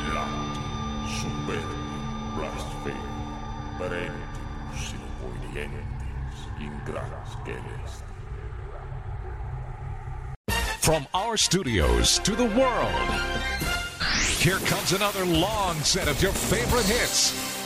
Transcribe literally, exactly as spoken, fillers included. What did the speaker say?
Lato, superbo, blasfemo, perennius, silvoidientes, ingratus celestis. From our studios to the world, here comes another long set of your favorite hits